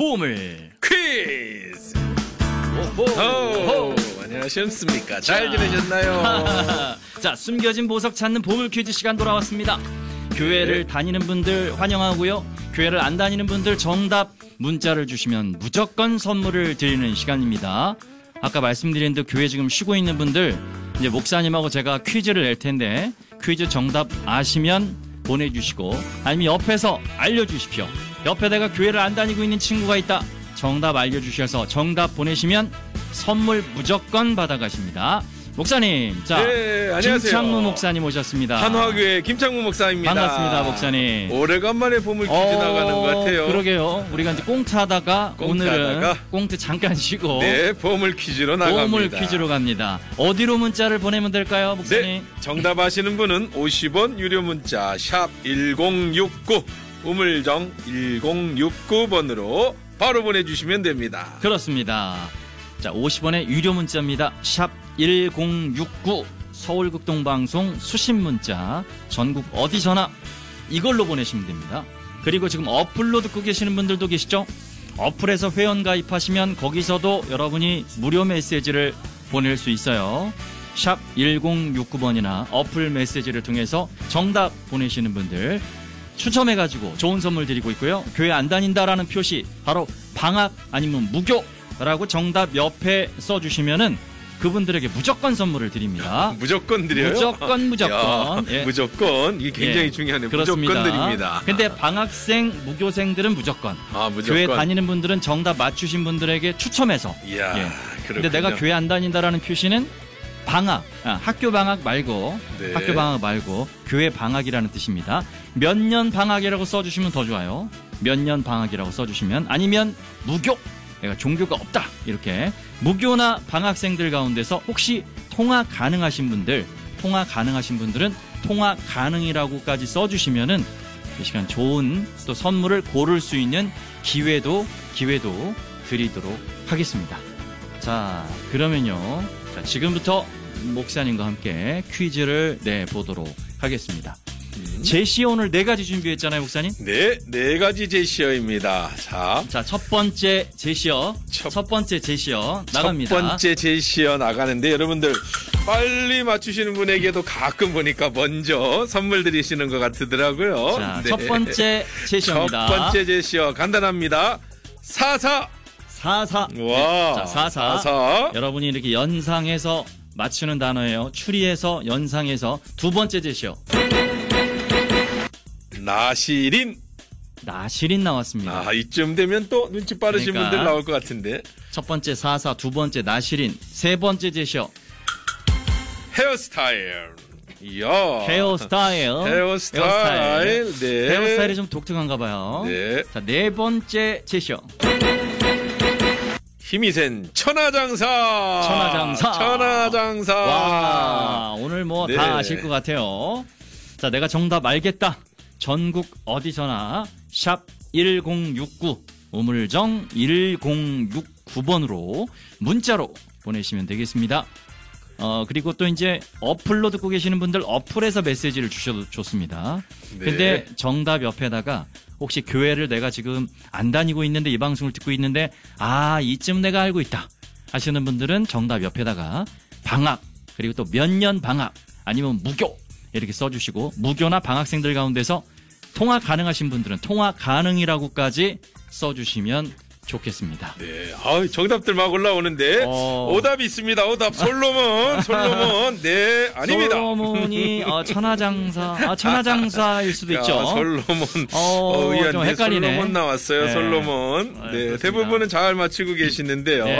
보물 퀴즈. 오호. 안녕하셨습니까? 잘 지내셨나요? 자, 숨겨진 보석 찾는 보물 퀴즈 시간 돌아왔습니다. 교회를 다니는 분들 환영하고요, 교회를 안 다니는 분들 정답 문자를 주시면 무조건 선물을 드리는 시간입니다. 아까 말씀드린 듯 교회 지금 쉬고 있는 분들, 이제 목사님하고 제가 퀴즈를 낼 텐데 퀴즈 정답 아시면 보내주시고, 아니면 옆에서 알려주십시오. 옆에 내가 교회를 안 다니고 있는 친구가 있다, 정답 알려주셔서 정답 보내시면 선물 무조건 받아가십니다. 목사님, 자, 네, 안녕하세요. 김창무 목사님 오셨습니다. 한화교회 김창무 목사입니다. 반갑습니다, 목사님. 오래간만에 보물 퀴즈 나가는 것 같아요. 그러게요. 우리가 이제 꽁트하다가 오늘은 꽁트 잠깐 쉬고 네, 보물 퀴즈로 나갑니다. 보물 퀴즈로 갑니다. 어디로 문자를 보내면 될까요, 목사님? 네, 정답 아시는 분은 50원 유료 문자 샵 1069 우물정 1069번으로 바로 보내주시면 됩니다. 그렇습니다. 자, 50원의 유료 문자입니다. 샵 1069 서울극동방송 수신 문자, 전국 어디서나 이걸로 보내시면 됩니다. 그리고 지금 어플로 듣고 계시는 분들도 계시죠? 어플에서 회원 가입하시면 거기서도 여러분이 무료 메시지를 보낼 수 있어요. 샵 1069번이나 어플 메시지를 통해서 정답 보내시는 분들 추첨해가지고 좋은 선물 드리고 있고요. 교회 안 다닌다라는 표시, 바로 방학 아니면 무교라고 정답 옆에 써주시면은 그분들에게 무조건 선물을 드립니다. 무조건 드려요? 무조건. 야, 예. 무조건. 이게 굉장히 예, 중요하네요. 그렇습니다. 무조건 드립니다. 근데 방학생, 무교생들은 무조건. 무조건. 교회 다니는 분들은 정답 맞추신 분들에게 추첨해서. 이야, 예. 그렇군요. 근데 내가 교회 안 다닌다라는 표시는 방학, 학교 방학 말고, 네. 학교 방학 말고 교회 방학이라는 뜻입니다. 몇 년 방학이라고 써주시면 더 좋아요. 몇 년 방학이라고 써주시면, 아니면 무교, 내가 종교가 없다, 이렇게. 무교나 방학생들 가운데서 혹시 통화 가능하신 분들은 통화 가능이라고까지 써주시면은 이 시간 좋은 또 선물을 고를 수 있는 기회도 드리도록 하겠습니다. 자, 그러면요, 자, 지금부터 목사님과 함께 퀴즈를 내보도록 하겠습니다. 제시어 오늘 4가지 준비했잖아요, 목사님? 네, 4가지 제시어입니다. 자, 첫 번째 제시어 나갑니다. 첫 번째 제시어 나가는데, 여러분들 빨리 맞추시는 분에게도 가끔 보니까 먼저 선물 드리시는 것 같더라고요. 자, 네. 첫 번째 제시어입니다. 첫 번째 제시어 간단합니다. 사사. 자, 와, 사사. 여러분이 이렇게 연상해서 맞추는 단어예요. 추리해서, 연상해서. 두 번째 제시어. 나시린 나왔습니다. 이쯤 되면 또 눈치 빠르신 그러니까 분들 나올 것 같은데. 첫 번째 사사, 두 번째 나시린. 세 번째 제시어. 헤어스타일. 이야. 헤어스타일. 네. 헤어스타일이 좀 독특한가 봐요. 네. 자, 네 번째 제시어. 힘이 센 천하장사. 와, 오늘 뭐 다 네. 아실 것 같아요. 자, 내가 정답 알겠다. 전국 어디서나 샵 1069 우물정 1069번으로 문자로 보내시면 되겠습니다. 그리고 또 이제 어플로 듣고 계시는 분들 어플에서 메시지를 주셔도 좋습니다. 네. 근데 정답 옆에다가 혹시 교회를 내가 지금 안 다니고 있는데 이 방송을 듣고 있는데 이쯤 내가 알고 있다 하시는 분들은 정답 옆에다가 방학, 그리고 또 몇 년 방학, 아니면 무교 이렇게 써주시고, 무교나 방학생들 가운데서 통화 가능하신 분들은 통화 가능이라고까지 써주시면 좋겠습니다. 네. 정답들 막 올라오는데 오답이 있습니다. 오답. 솔로몬. 네, 아닙니다. 솔로몬이 천하장사일 수도 있죠. 솔로몬. 좀 헷갈리네. 솔로몬 나왔어요. 네. 솔로몬. 네, 그렇습니다. 대부분은 잘 맞추고 계시는데요. 네.